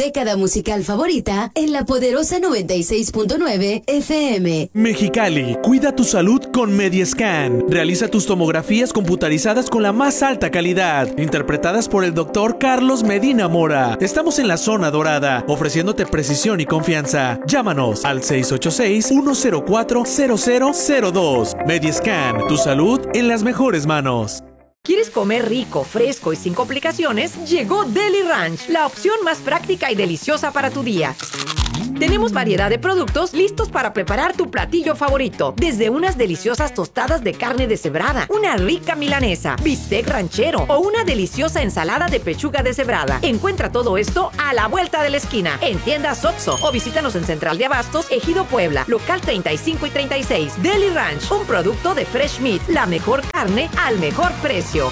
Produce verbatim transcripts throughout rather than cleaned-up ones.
década musical favorita en la poderosa noventa y seis punto nueve F M. Mexicali, cuida tu salud con Mediascan. Realiza tus tomografías computarizadas con la más alta calidad, interpretadas por el doctor Carlos Medina Mora. Estamos en la zona dorada, ofreciéndote precisión y confianza. Llámanos al seis ocho seis, uno cero cuatro, cero cero cero dos. Mediascan, tu salud en las mejores manos. ¿Quieres comer rico, fresco y sin complicaciones? Llegó Deli Ranch, la opción más práctica y deliciosa para tu día. Tenemos variedad de productos listos para preparar tu platillo favorito. Desde unas deliciosas tostadas de carne deshebrada, una rica milanesa, bistec ranchero o una deliciosa ensalada de pechuga deshebrada. Encuentra todo esto a la vuelta de la esquina, en tiendas Oxxo, o visítanos en Central de Abastos, Ejido Puebla, local treinta y cinco y treinta y seis. Deli Ranch, un producto de Fresh Meat, la mejor carne al mejor precio.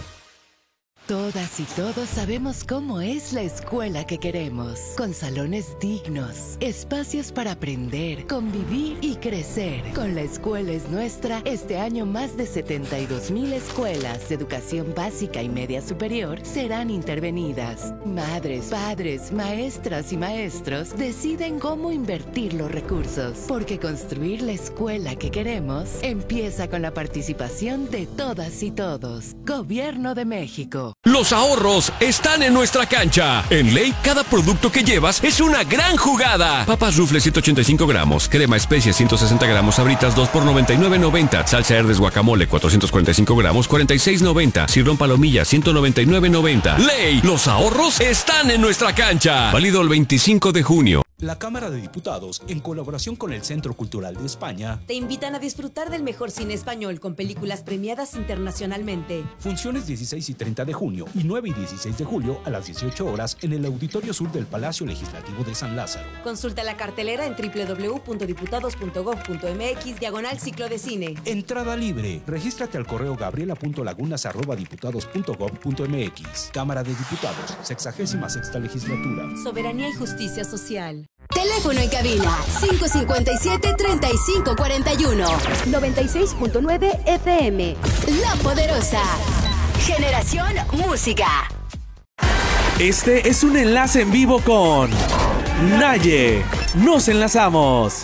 Todas y todos sabemos cómo es la escuela que queremos, con salones dignos, espacios para aprender, convivir y crecer. Con La Escuela es Nuestra, este año más de setenta y dos mil escuelas de educación básica y media superior serán intervenidas. Madres, padres, maestras y maestros deciden cómo invertir los recursos, porque construir la escuela que queremos empieza con la participación de todas y todos. Gobierno de México. Los ahorros están en nuestra cancha. En Ley, cada producto que llevas es una gran jugada. Papas Rufles ciento ochenta y cinco gramos, crema especies ciento sesenta gramos, Sabritas dos por noventa y nueve noventa, salsa Herdes guacamole cuatrocientos cuarenta y cinco gramos, cuarenta y seis noventa, Cirrón palomilla ciento noventa y nueve noventa. Ley, los ahorros están en nuestra cancha. Válido el veinticinco de junio. La Cámara de Diputados, en colaboración con el Centro Cultural de España, te invitan a disfrutar del mejor cine español con películas premiadas internacionalmente. Funciones dieciséis y treinta de junio y nueve y dieciséis de julio a las dieciocho horas en el Auditorio Sur del Palacio Legislativo de San Lázaro. Consulta la cartelera en doble u doble u doble u punto diputados punto gob punto eme equis diagonal ciclo de cine. Entrada libre. Regístrate al correo gabriela punto lagunas arroba diputados punto gob punto eme equis. Cámara de Diputados, sexagésima sexta legislatura. Soberanía y justicia social. Teléfono en cabina cinco cinco siete, treinta y cinco cuarenta y uno. noventa y seis punto nueve F M. La Poderosa. Generación Música. Este es un enlace en vivo con Naye. Nos enlazamos.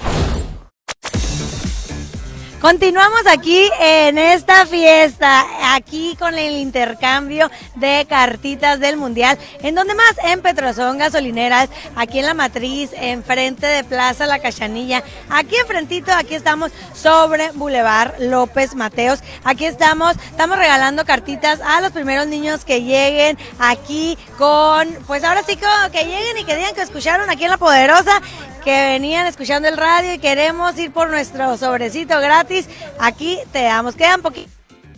Continuamos aquí en esta fiesta, aquí con el intercambio de cartitas del Mundial. ¿En dónde más? En Petrozón Gasolineras, aquí en La Matriz, enfrente de Plaza La Cachanilla. Aquí enfrentito, aquí estamos sobre Boulevard López Mateos. Aquí estamos, estamos regalando cartitas a los primeros niños que lleguen aquí con, pues ahora sí que, que lleguen y que digan que escucharon aquí en La Poderosa, que venían escuchando el radio y queremos ir por nuestro sobrecito gratis. Aquí te damos, quedan poquitos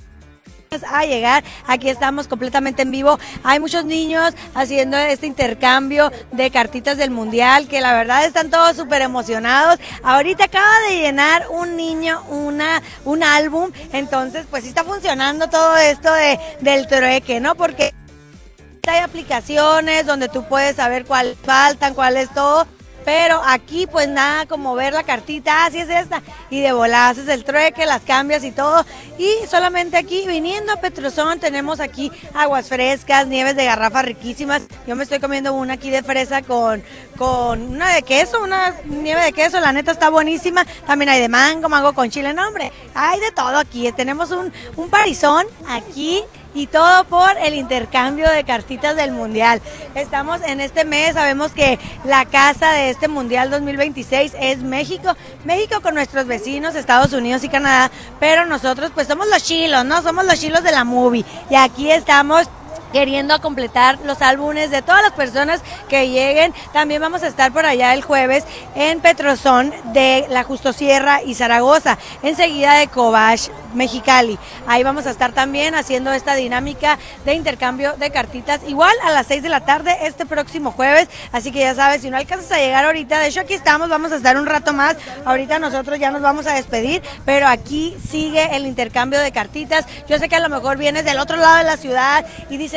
a llegar, aquí estamos completamente en vivo, hay muchos niños haciendo este intercambio de cartitas del Mundial, que la verdad están todos súper emocionados. Ahorita acaba de llenar un niño una un álbum, entonces pues sí está funcionando todo esto de del trueque, ¿no? Porque hay aplicaciones donde tú puedes saber cuál faltan, cuál es todo. Pero aquí pues nada como ver la cartita, así es esta, y de volada haces el trueque, las cambias y todo. Y solamente aquí, viniendo a Petrozón, tenemos aquí aguas frescas, nieves de garrafa riquísimas. Yo me estoy comiendo una aquí de fresa con, con una de queso, una nieve de queso, la neta está buenísima. También hay de mango, mango con chile, no hombre, hay de todo aquí. Tenemos un, un parizón aquí. Y todo por el intercambio de cartitas del Mundial. Estamos en este mes, sabemos que la casa de este Mundial dos mil veintiséis es México. México con nuestros vecinos, Estados Unidos y Canadá, pero nosotros pues somos los chilos, ¿no? Somos los chilos de la movie. Y aquí estamos queriendo completar los álbumes de todas las personas que lleguen. También vamos a estar por allá el jueves en Petrozón de la Justo Sierra y Zaragoza, enseguida de Cobach, Mexicali. Ahí vamos a estar también haciendo esta dinámica de intercambio de cartitas, igual a las seis de la tarde este próximo jueves, así que ya sabes, si no alcanzas a llegar ahorita, de hecho aquí estamos, vamos a estar un rato más, ahorita nosotros ya nos vamos a despedir, pero aquí sigue el intercambio de cartitas. Yo sé que a lo mejor vienes del otro lado de la ciudad y dices,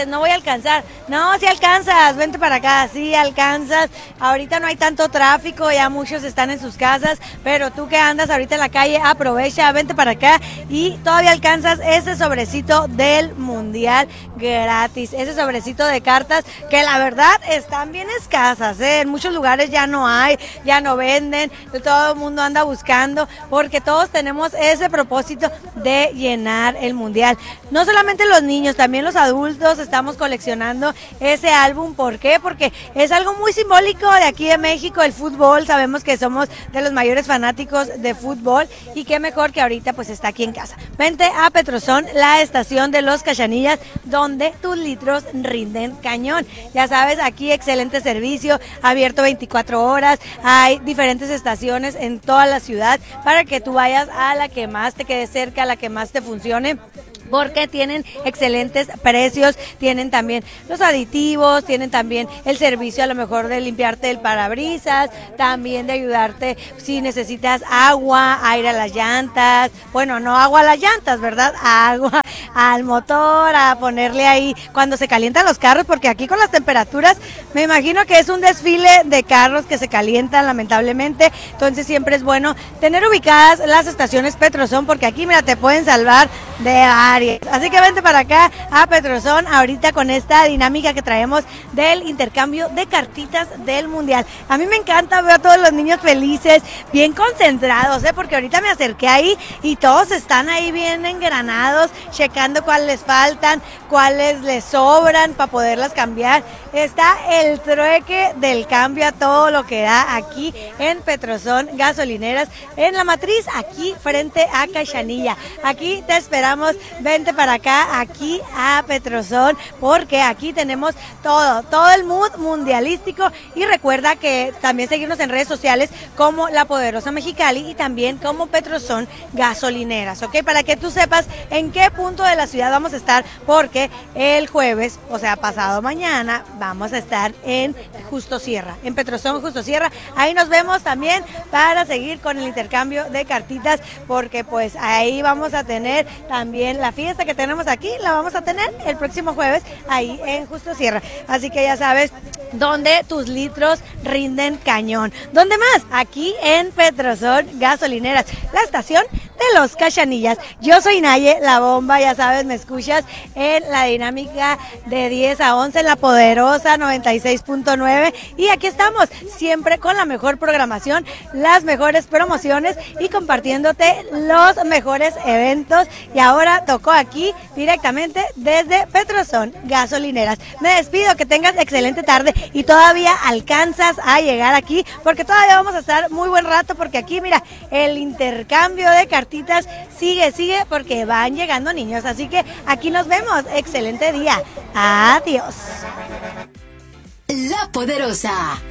dices, no voy a alcanzar. No, sí alcanzas, vente para acá, sí alcanzas. Ahorita no hay tanto tráfico, ya muchos están en sus casas, pero tú que andas ahorita en la calle, aprovecha, vente para acá y todavía alcanzas ese sobrecito del Mundial gratis, ese sobrecito de cartas que la verdad están bien escasas, ¿eh? En muchos lugares ya no hay, ya no venden, todo el mundo anda buscando, porque todos tenemos ese propósito de llenar el Mundial. No solamente los niños, también los adultos estamos coleccionando ese álbum. ¿Por qué? Porque es algo muy simbólico de aquí de México, el fútbol. Sabemos que somos de los mayores fanáticos de fútbol y qué mejor que ahorita pues está aquí en casa. Vente a Petrozón, la estación de los Cachanillas, donde tus litros rinden cañón. Ya sabes, aquí excelente servicio, abierto veinticuatro horas, hay diferentes estaciones en toda la ciudad para que tú vayas a la que más te quede cerca, a la que más te funcione, porque tienen excelentes precios, tienen también los aditivos, tienen también el servicio a lo mejor de limpiarte el parabrisas, también de ayudarte si necesitas agua, aire a las llantas, bueno, no agua a las llantas, ¿verdad? Agua al motor, a ponerle ahí cuando se calientan los carros, porque aquí con las temperaturas me imagino que es un desfile de carros que se calientan lamentablemente, entonces siempre es bueno tener ubicadas las estaciones Petrozón, porque aquí mira, te pueden salvar de área. Así que vente para acá a Petrozón ahorita con esta dinámica que traemos del intercambio de cartitas del Mundial. A mí me encanta, veo a todos los niños felices, bien concentrados, ¿eh? Porque ahorita me acerqué ahí y todos están ahí bien engranados, checando cuáles les faltan, cuáles les sobran para poderlas cambiar. Está el trueque del cambio a todo lo que da aquí en Petrozón Gasolineras, en la matriz, aquí frente a Cachanilla. Aquí te esperamos. Vente para acá, aquí a Petrozón, porque aquí tenemos todo, todo el mood mundialístico. Y recuerda que también seguirnos en redes sociales como La Poderosa Mexicali y también como Petrozón Gasolineras, ¿ok? Para que tú sepas en qué punto de la ciudad vamos a estar, porque el jueves, o sea, pasado mañana, vamos a estar en Justo Sierra, en Petrozón Justo Sierra. Ahí nos vemos también para seguir con el intercambio de cartitas, porque pues ahí vamos a tener también la fiesta que tenemos aquí, la vamos a tener el próximo jueves ahí en Justo Sierra. Así que ya sabes, donde tus litros rinden cañón. ¿Dónde más? Aquí en Petrozón Gasolineras, la estación de los Cachanillas. Yo soy Naye, la bomba, ya sabes, me escuchas en la dinámica de diez a once en La Poderosa noventa y seis punto nueve y aquí estamos siempre con la mejor programación, las mejores promociones y compartiéndote los mejores eventos. Y ahora tocó aquí directamente desde Petrozón Gasolineras. Me despido, que tengas excelente tarde y todavía alcanzas a llegar aquí, porque todavía vamos a estar muy buen rato, porque aquí mira, el intercambio de cartitas sigue, sigue, porque van llegando niños, así que aquí nos vemos. Excelente día, adiós. La Poderosa.